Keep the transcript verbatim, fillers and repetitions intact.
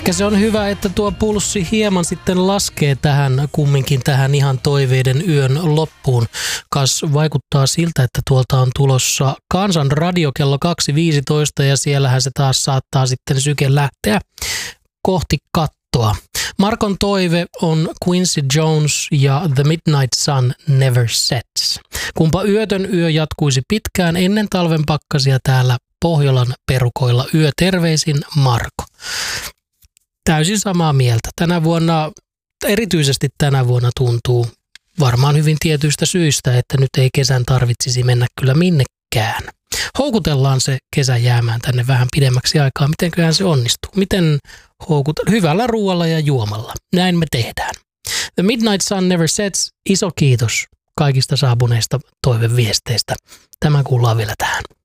Ehkä se on hyvä, että tuo pulssi hieman sitten laskee tähän kumminkin tähän ihan toiveiden yön loppuun. Kas vaikuttaa siltä, että tuolta on tulossa Kansan radio kello kaksi viisitoista ja siellähän se taas saattaa sitten syke lähteä kohti kattoa. Markon toive on Quincy Jones ja The Midnight Sun Never Sets. Kumpa yötön yö jatkuisi pitkään ennen talven pakkasia täällä Pohjolan perukoilla. Yö terveisin Marko. Täysin samaa mieltä. Tänä vuonna, erityisesti tänä vuonna tuntuu varmaan hyvin tietyistä syistä, että nyt ei kesän tarvitsisi mennä kyllä minnekään. Houkutellaan se kesä jäämään tänne vähän pidemmäksi aikaa. Mitenköhän se onnistuu? Miten houkutellaan? Hyvällä ruoalla ja juomalla. Näin me tehdään. The Midnight Sun Never Sets. Iso kiitos kaikista saapuneista toiveviesteistä. Tämä kuullaan vielä tähän.